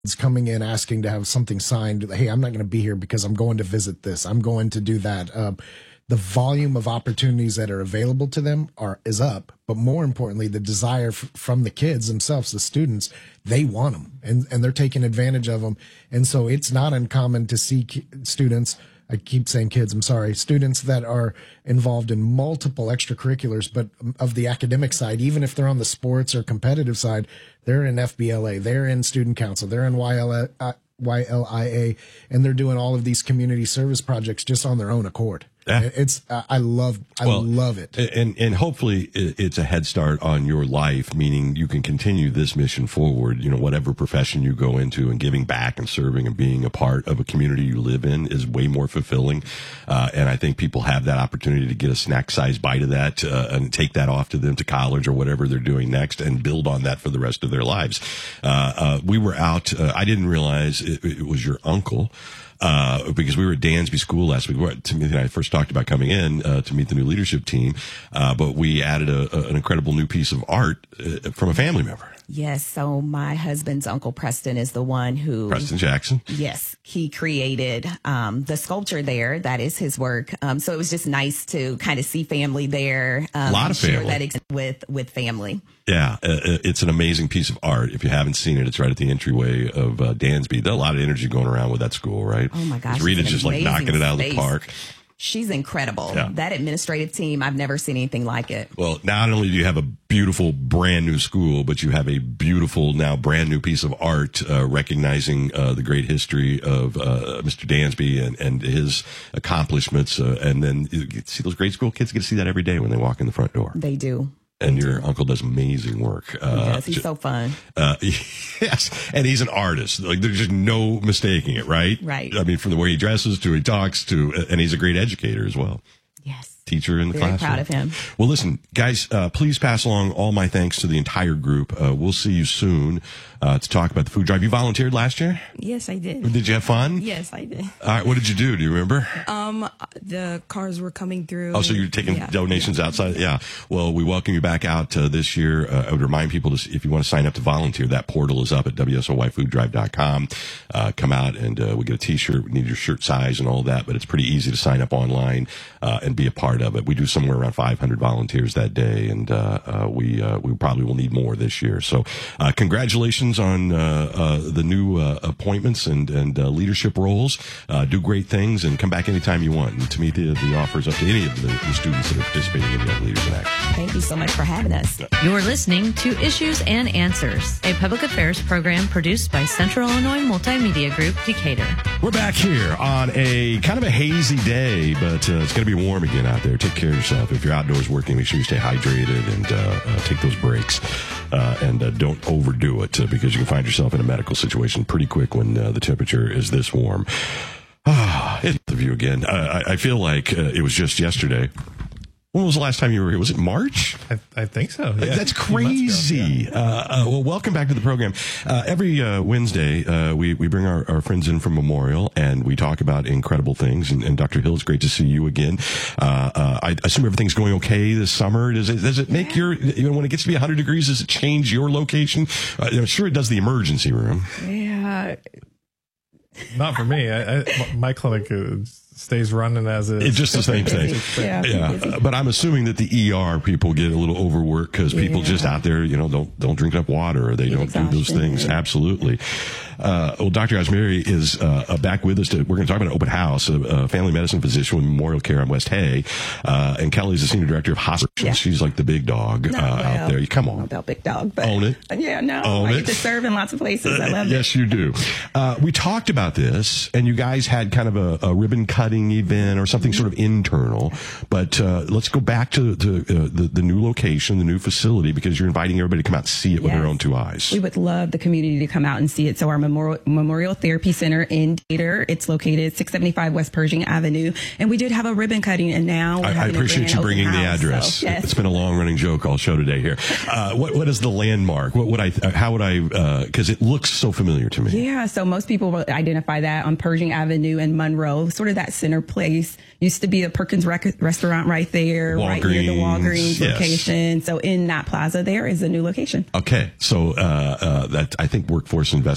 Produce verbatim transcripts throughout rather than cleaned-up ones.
It's coming in asking to have something signed. Hey, I'm not going to be here because I'm going to visit this. I'm going to do that. Uh, the volume of opportunities that are available to them are is up, but more importantly, the desire f- from the kids themselves, the students, they want them, and and they're taking advantage of them. And so it's not uncommon to see ki- students. I keep saying kids, I'm sorry, students that are involved in multiple extracurriculars, but of the academic side, even if they're on the sports or competitive side, they're in F B L A, they're in student council, they're in Y L A, Y L I A, and they're doing all of these community service projects just on their own accord. Yeah. It's I love I well, love it, and and hopefully it's a head start on your life, meaning you can continue this mission forward. You know, whatever profession you go into, and giving back and serving and being a part of a community you live in is way more fulfilling. Uh, and I think people have that opportunity to get a snack-sized bite of that uh, and take that off to them to college or whatever they're doing next, and build on that for the rest of their lives. Uh, uh, we were out. Uh, I didn't realize it, it was your uncle. Uh, because we were at Dansby School last week. Timothy and I first talked about coming in uh, to meet the new leadership team, uh, but we added a, a, an incredible new piece of art uh, from a family member. Yes. So my husband's uncle Preston is the one who Preston Jackson. Yes, he created um, the sculpture there. That is his work. Um, so it was just nice to kind of see family there. Um, a lot of family share that ex- with with family. Yeah, uh, it's an amazing piece of art. If you haven't seen it, it's right at the entryway of uh, Dansby. There's a lot of energy going around with that school, right? Oh my gosh, Rita's just like knocking it out space. of the park. She's incredible. Yeah. That administrative team, I've never seen anything like it. Well, not only do you have a beautiful brand new school, but you have a beautiful now brand new piece of art uh, recognizing uh, the great history of uh, Mister Dansby and, and his accomplishments. Uh, and then you get to see those grade school kids get to see that every day when they walk in the front door. They do. And your uncle does amazing work. Uh, he does. He's just, so fun. Uh, yes. And he's an artist. Like, there's just no mistaking it, right? Right. I mean, from the way he dresses to he talks to, and he's a great educator as well. Yes. Teacher in the Very classroom. Proud of him. Well, listen, guys, uh, please pass along all my thanks to the entire group. Uh, we'll see you soon uh, to talk about the food drive. You volunteered last year? Yes, I did. Did you have fun? Yes, I did. All right. What did you do? Do you remember? Um, the cars were coming through. Oh, so you're taking yeah, donations yeah. outside? Yeah. Well, we welcome you back out uh, this year. Uh, I would remind people to, if you want to sign up to volunteer, that portal is up at W S O Y food drive dot com. Uh, come out and uh, we get a t-shirt. We need your shirt size and all that, but it's pretty easy to sign up online uh, and be a part of it. We do somewhere around five hundred volunteers that day, and uh, uh, we uh, we probably will need more this year. So uh, congratulations on uh, uh, the new uh, appointments and, and uh, leadership roles. Uh, do great things and come back anytime you want. And to me, the, the offer is up to any of the, the students that are participating in Young Leaders in Action. Thank you so much for having us. You're listening to Issues and Answers, a public affairs program produced by Central Illinois Multimedia Group, Decatur. We're back here on a kind of a hazy day, but uh, it's going to be warm again out there. Take care of yourself. If you're outdoors working, make sure you stay hydrated and uh, uh, take those breaks. Uh, and uh, don't overdo it uh, because you can find yourself in a medical situation pretty quick when uh, the temperature is this warm. Ah, it's the view again. Uh, I, I feel like uh, it was just yesterday. When was the last time you were here? Was it March? I, I think so. Yeah. That's crazy. Ago, yeah. uh, uh, well, welcome back to the program. Uh, every uh, Wednesday, uh, we, we bring our, our friends in from Memorial, and we talk about incredible things. And, and Doctor Hill, it's great to see you again. Uh, uh, I assume everything's going okay this summer. Does it, does it make your, you know, when it gets to be one hundred degrees, does it change your location? Uh, I'm sure it does the emergency room. Yeah. Not for me. I, I, my clinic is... stays running as it is. It's just the same thing. Yeah. yeah. But I'm assuming that the E R people get a little overworked because people yeah. just out there, you know, don't don't drink enough water or they Get don't exhaustion, do those things. Yeah. Absolutely. Uh, well, Doctor Asmeri is uh, back with us. To, we're going to talk about an open house, a, a family medicine physician with Memorial Care on West Hay. Uh, and Kelly's the senior director of hospital. Yeah. She's like the big dog uh, No, well, out there. Come on. I don't know about big dog, but Own it. Yeah, no. Own I it. get to serve in lots of places. I love yes, it. you do. Uh, we talked about this, and you guys had kind of a, a ribbon cutting event or something sort of internal. But uh, let's go back to, to uh, the, the new location, the new facility, because you're inviting everybody to come out and see it with Yes. their own two eyes. We would love the community to come out and see it. So our Memorial, Memorial Therapy Center in Decatur, it's located six seventy-five West Pershing Avenue. And we did have a ribbon cutting, and now we're I, I having a appreciate grand you open bringing the house. address. So, yes. It's been a long running joke all show today here. Uh, what what is the landmark? What would I? How would I? Because uh, it looks so familiar to me. Yeah, so most people will identify that on Pershing Avenue and Monroe, sort of that center place. Used to be a Perkins rec- restaurant right there, Walgreens, right near the Walgreens yes. location. So in that plaza there is a new location. Okay, so uh, uh, that I think Workforce Investment Solutions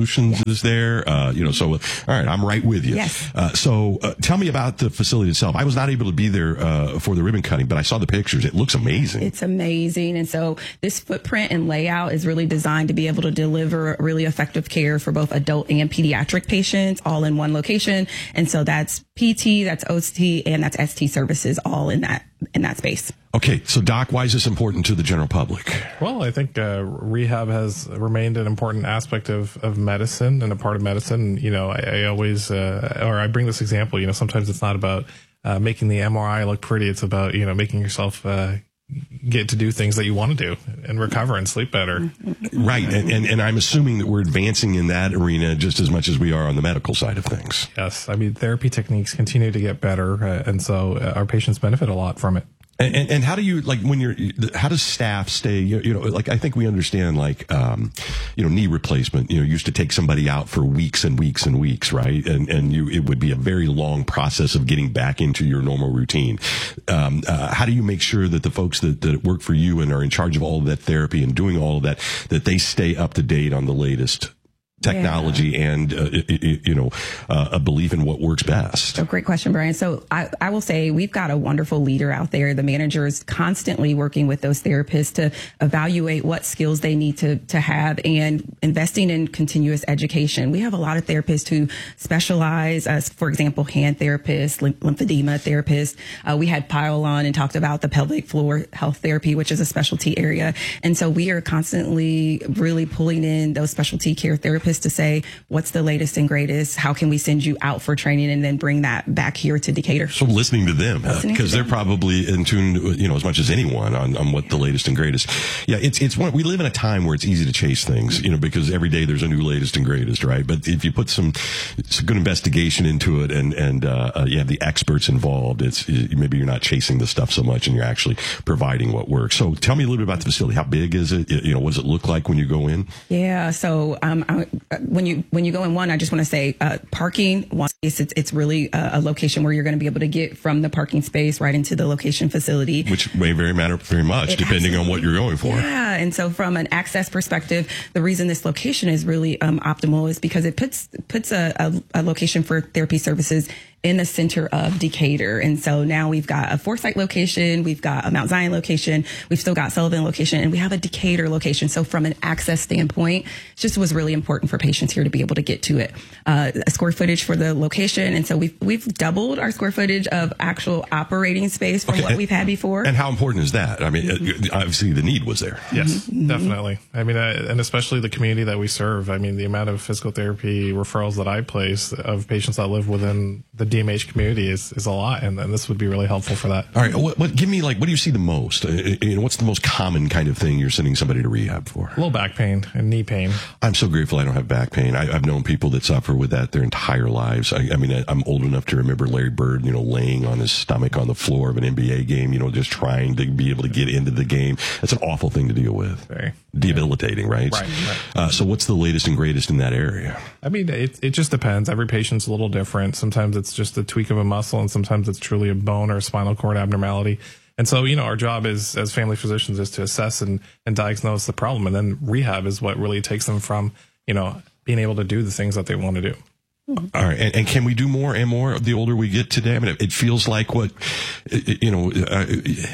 Solutions is there. Uh, you know, so, all right, I'm right with you. Yes. Uh, so uh, tell me about the facility itself. I was not able to be there uh, for the ribbon cutting, but I saw the pictures. It looks amazing. It's amazing. And so this footprint and layout is really designed to be able to deliver really effective care for both adult and pediatric patients all in one location. And so that's P T, that's O T, and that's S T services all in that in that space. Okay, so Doc, why is this important to the general public? Well, I think uh, rehab has remained an important aspect of, of medicine and a part of medicine. You know, I, I always, uh, or I bring this example, you know, sometimes it's not about uh, making the M R I look pretty. It's about, you know, making yourself uh, get to do things that you want to do and recover and sleep better. Right. And, and, and I'm assuming that we're advancing in that arena just as much as we are on the medical side of things. Yes. I mean, therapy techniques continue to get better. Uh, and so uh, our patients benefit a lot from it. And, and, and how do you, like, when you're, how does staff stay, you, you know, like, I think we understand, like, um, you know, knee replacement, you know, used to take somebody out for weeks and weeks and weeks, right? And, and you, it would be a very long process of getting back into your normal routine. Um, uh, how do you make sure that the folks that, that work for you and are in charge of all of that therapy and doing all of that, that they stay up to date on the latest technology yeah. and, uh, you know, uh, a belief in what works best? Oh, great question, Brian. So I, I will say we've got a wonderful leader out there. The manager is constantly working with those therapists to evaluate what skills they need to, to have and investing in continuous education. We have a lot of therapists who specialize, as, for example, hand therapists, lymphedema therapists. Uh, we had Pyle on and talked about the pelvic floor health therapy, which is a specialty area. And so we are constantly really pulling in those specialty care therapists to say, what's the latest and greatest? How can we send you out for training and then bring that back here to Decatur? So listening to them, because they're probably in tune, you know, as much as anyone on, on what the latest and greatest. Yeah, it's, it's one, we live in a time where it's easy to chase things, you know, because every day there's a new latest and greatest, right? But if you put some, some good investigation into it and, and, uh, uh, you have the experts involved, it's, it, maybe you're not chasing the stuff so much and you're actually providing what works. So tell me a little bit about the facility. How big is it? You know, what does it look like when you go in? Yeah. So, um, I, when you, when you go in one, I just want to say, uh, parking, one space, it's, it's really a, a location where you're going to be able to get from the parking space right into the location facility. Which may very matter very much, it depending on what you're going for. Yeah. And so from an access perspective, the reason this location is really, um, optimal is because it puts, puts a, a, a location for therapy services in the center of Decatur. And so now we've got a Forsyth location, we've got a Mount Zion location, we've still got Sullivan location, and we have a Decatur location. So from an access standpoint, it just was really important for patients here to be able to get to it. Uh, a square footage for the location. And so we've, we've doubled our square footage of actual operating space from okay. what and, we've had before. And how important is that? I mean, mm-hmm. obviously the need was there. Yes, mm-hmm. definitely. I mean, uh, and especially the community that we serve. I mean, the amount of physical therapy referrals that I place of patients that live within the D M H community is, is a lot, and, and this would be really helpful for that. All right, what, what give me like what do you see the most? Uh, you know, what's the most common kind of thing you're sending somebody to rehab for? Low back pain and knee pain. I'm so grateful I don't have back pain. I, I've known people that suffer with that their entire lives. I, I mean, I, I'm old enough to remember Larry Bird, you know, laying on his stomach on the floor of an N B A game, you know, just trying to be able to get into the game. That's an awful thing to deal with. Very debilitating, right? Right. right. Uh, so, what's the latest and greatest in that area? I mean, it it just depends. Every patient's a little different. Sometimes it's just a tweak of a muscle, and sometimes it's truly a bone or a spinal cord abnormality. And so, you know, our job is as family physicians is to assess and, and diagnose the problem. And then rehab is what really takes them from, you know, being able to do the things that they want to do. All right. And, and can we do more and more the older we get today? I mean, it feels like what, you know, uh,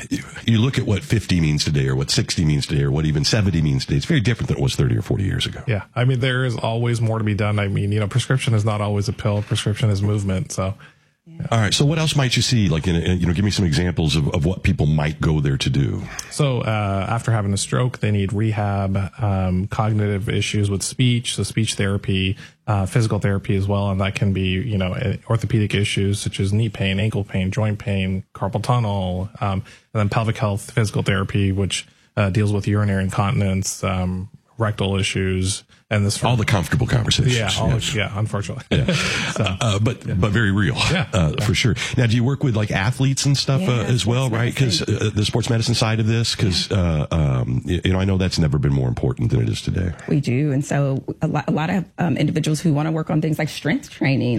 you look at what fifty means today or what sixty means today or what even seventy means today. It's very different than it was thirty or forty years ago. Yeah. I mean, there is always more to be done. I mean, you know, prescription is not always a pill. Prescription is movement. So. Yeah. All right. So what else might you see? Like, in, in, you know, give me some examples of, of what people might go there to do. So uh, after having a stroke, they need rehab, um, cognitive issues with speech, so speech therapy, uh, physical therapy as well. And that can be, you know, orthopedic issues such as knee pain, ankle pain, joint pain, carpal tunnel, um, and then pelvic health physical therapy, which uh, deals with urinary incontinence, um, rectal issues, and this all the comfortable conversations. Yeah, all, yes. yeah, unfortunately. Yeah. so, uh, but yeah. but very real. Yeah, uh, yeah, for sure. Now, do you work with like athletes and stuff yeah, uh, as well, right? Because uh, the sports medicine side of this, because yeah. uh, um, you know, I know that's never been more important than it is today. We do, and so a lot, a lot of um, individuals who want to work on things like strength training and just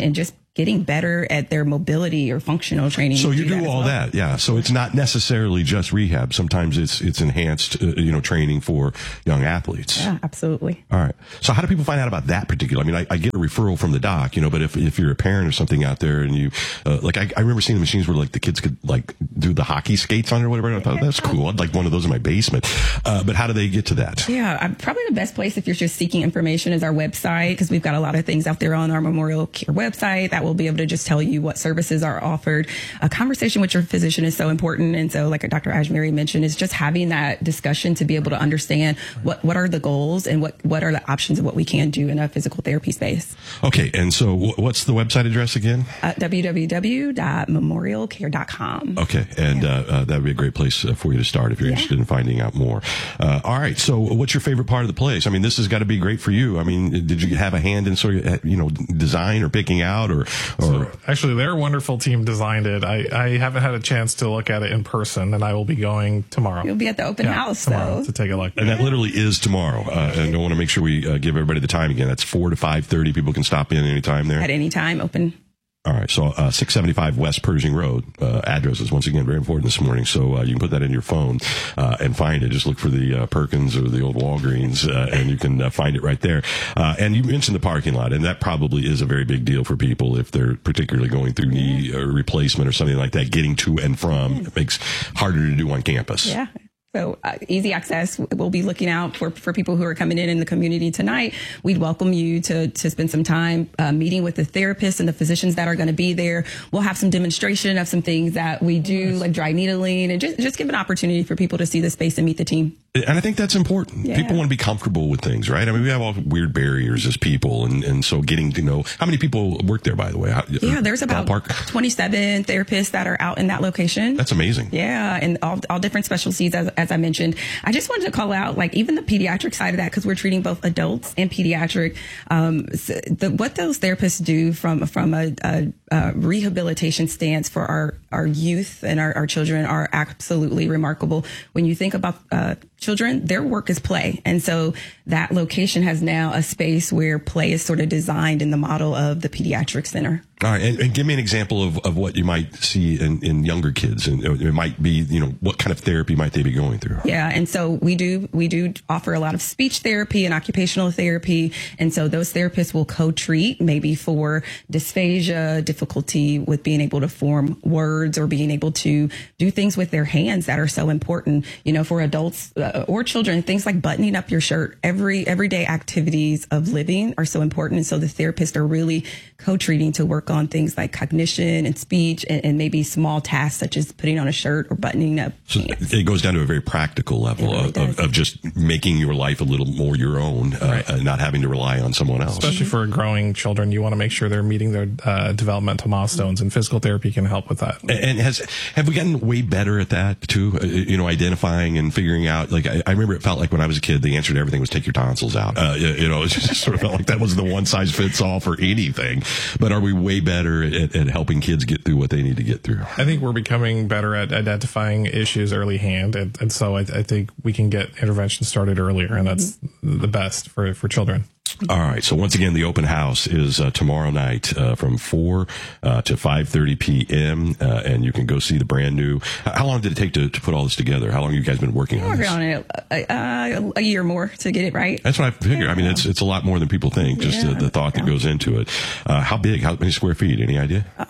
getting better at their mobility or functional training. So you do, that all well. that, yeah. So it's not necessarily just rehab. Sometimes it's it's enhanced, uh, you know, training for young athletes. Yeah, absolutely. All right. So how do people find out about that particular? I mean, I, I get a referral from the doc, you know, but if if you're a parent or something out there and you, uh, like, I, I remember seeing the machines where like the kids could like do the hockey skates on it or whatever. And I thought that's cool. I'd like one of those in my basement. Uh, but how do they get to that? Yeah, I'm probably the best place if you're just seeking information is our website, because we've got a lot of things out there on our Memorial Care website that will be able to just tell you what services are offered. A conversation with your physician is so important. And so like Doctor Ajmeri mentioned, is just having that discussion to be able to understand what, what are the goals and what, what are the options of what we can do in a physical therapy space. Okay. And so what's the website address again? Uh, w w w dot memorial care dot com. Okay. And uh, uh, that would be a great place uh, for you to start if you're yeah. interested in finding out more. Uh, all right. So what's your favorite part of the place? I mean, this has got to be great for you. I mean, did you have a hand in sort of, you know, design or picking out or, or so actually their wonderful team designed it. I, I haven't had a chance to look at it in person, and I will be going tomorrow. You'll be at the open yeah, house tomorrow though. to take a look. And that literally is tomorrow. Uh, and I want to make sure we uh, give everybody the time again. That's four to five thirty. People can stop in anytime there. At any time, open. All right. So, uh, six seventy-five West Pershing Road, uh, address is once again very important this morning. So, uh, you can put that in your phone, uh, and find it. Just look for the, uh, Perkins or the old Walgreens, uh, and you can uh, find it right there. Uh, and you mentioned the parking lot, and that probably is a very big deal for people if they're particularly going through knee uh, replacement or something like that. Getting to and from it makes harder to do on campus. Yeah. So uh, easy access. We'll be looking out for, for people who are coming in in the community tonight. We'd welcome you to to spend some time uh, meeting with the therapists and the physicians that are going to be there. We'll have some demonstration of some things that we do, like dry needling, and just, just give an opportunity for people to see the space and meet the team. And I think that's important. Yeah. People want to be comfortable with things, right? I mean, we have all weird barriers as people. And, and so getting to know, how many people work there, by the way? How, yeah, there's about ballpark? twenty-seven therapists that are out in that location. That's amazing. Yeah, and all, all different specialties, as, as I mentioned. I just wanted to call out, like, even the pediatric side of that, because we're treating both adults and pediatric. Um, the, what those therapists do from from a, a, a rehabilitation stance for our, our youth and our, our children are absolutely remarkable. When you think about uh, children, their work is play. And so that location has now a space where play is sort of designed in the model of the pediatric center. All right. And, and give me an example of, of what you might see in, in younger kids. And it might be, you know, what kind of therapy might they be going through? Yeah. And so we do, we do offer a lot of speech therapy and occupational therapy. And so those therapists will co-treat maybe for dysphagia, difficulty with being able to form words or being able to do things with their hands that are so important, you know, for adults uh, or children, things like buttoning up your shirt. Every everyday activities of living are so important. And so the therapists are really co-treating to work on things like cognition and speech and, and maybe small tasks such as putting on a shirt or buttoning up so pants. It goes down to a very practical level really of, of, of just making your life a little more your own, uh, right. and not having to rely on someone else. Especially for growing children, you want to make sure they're meeting their uh, developmental milestones, and physical therapy can help with that. And has have we gotten way better at that too? Uh, you know, identifying and figuring out. Like I, I remember, it felt like when I was a kid, the answer to everything was take your tonsils out. Uh, you, you know, it just sort of felt like that was the one size fits all for anything. But are we way better at, at helping kids get through what they need to get through? I think we're becoming better at identifying issues early hand, and, and so I, I think we can get intervention started earlier, and that's the best for for children. All right. So once again, the open house is uh, tomorrow night uh, from four uh, to five thirty p.m. Uh, and you can go see the brand new. How long did it take to, to put all this together? How long have you guys been working on We're this? on it uh, uh, a year more to get it right. That's what I figure. Yeah. I mean, it's it's a lot more than people think. Just yeah. the, the thought that goes into it. Uh, how big? How many square feet? Any idea? Uh,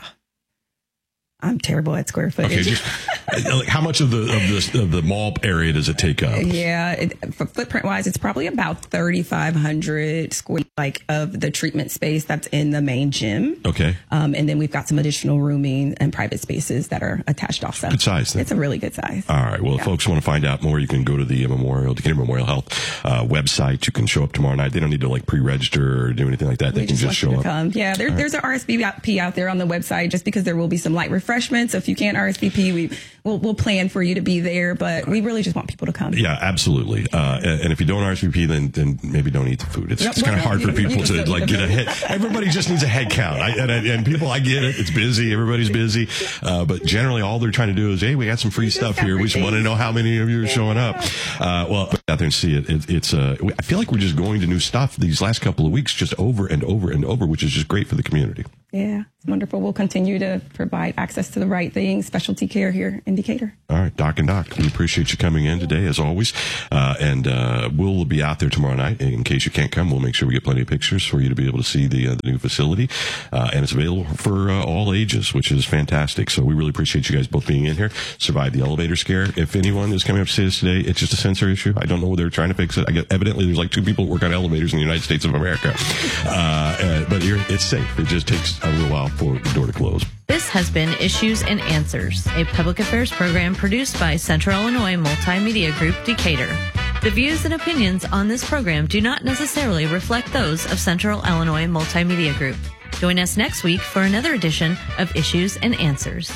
I'm terrible at square footage. Okay, just, like how much of the of the of the mall area does it take up? Yeah, it, for footprint wise, it's probably about thirty-five hundred square, like of the treatment space that's in the main gym. Okay, um, and then we've got some additional rooming and private spaces that are attached also. Good size. Then. It's a really good size. All right. Well, yeah. if folks want to find out more, you can go to the Memorial Decatur Memorial Health uh, website. You can show up tomorrow night. They don't need to like pre-register or do anything like that. We they can just, just want show you up. to come. Yeah, there, there's an R S V P out there on the website, just because there will be some light refreshments. So if you can't R S V P, we we'll, we'll plan for you to be there, but we really just want people to come. Yeah, absolutely. Uh, and, and if you don't R S V P, then then maybe don't eat the food. It's, Yep, it's kind of well, hard for you- people you to like get a food. head. Everybody just needs a head count. I, and, and people, I get it. It's busy. Everybody's busy. Uh, but generally, all they're trying to do is, hey, we got some free stuff got here. We free just want to things. know how many of you are showing up. Uh, well, get out there and see it. it it's. Uh, I feel like we're just going to new stuff these last couple of weeks, just over and over and over, which is just great for the community. Yeah, it's wonderful. We'll continue to provide access to the right thing, specialty care here in Decatur. All right, Doc and Doc, we appreciate you coming in today, as always. Uh, and uh, we'll be out there tomorrow night. In case you can't come, we'll make sure we get plenty of pictures for you to be able to see the, uh, the new facility. Uh, and it's available for uh, all ages, which is fantastic. So we really appreciate you guys both being in here. Survived the elevator scare. If anyone is coming up to see us today, it's just a sensor issue. I don't know whether they're trying to fix it. I guess evidently there's like two people that work on elevators in the United States of America. Uh, uh, but you're, it's safe. It just takes a little while for the door to close. This has been Issues and Answers, a public affairs program produced by Central Illinois Multimedia Group, Decatur. The views and opinions on this program do not necessarily reflect those of Central Illinois Multimedia Group. Join us next week for another edition of Issues and Answers.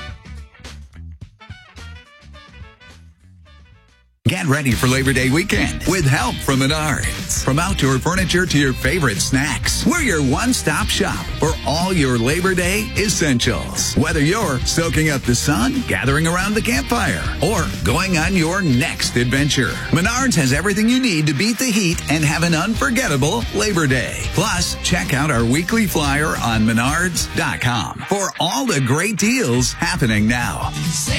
Get ready for Labor Day weekend with help from Menards. From outdoor furniture to your favorite snacks, we're your one-stop shop for all your Labor Day essentials. Whether you're soaking up the sun, gathering around the campfire, or going on your next adventure, Menards has everything you need to beat the heat and have an unforgettable Labor Day. Plus, check out our weekly flyer on menards dot com for all the great deals happening now.